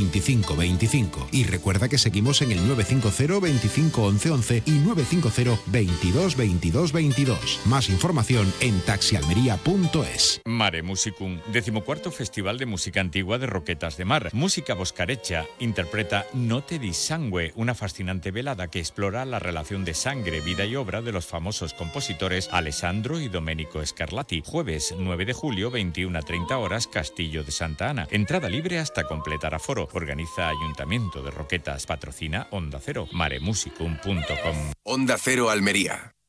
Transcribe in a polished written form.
25 25. Y recuerda que seguimos en el 950 25 11 11 y 950 22 22 22. Más información en taxialmería.es. Mare Musicum, 14º Festival de Música Antigua de Roquetas de Mar. Música boscarecha interpreta Notte di Sangue, una fascinante velada que explora la relación de sangre, vida y obra de los famosos compositores Alessandro y Domenico Scarlatti. Jueves 9 de julio, 21:30 horas, Castillo de Santa Ana. Entrada libre hasta completar aforo. Organiza Ayuntamiento de Roquetas. Patrocina Onda Cero. maremusicum.com. Onda Cero Almería.